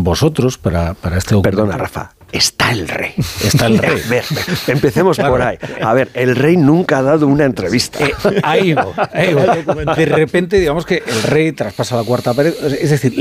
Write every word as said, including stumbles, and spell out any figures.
vosotros para, para este documento. Perdona, Rafa. Está el rey. Está el rey. A ver, empecemos claro. por ahí. A ver, el rey nunca ha dado una entrevista. Eh, ahí va, ahí va. De repente, digamos que el rey traspasa la cuarta pared. Es decir,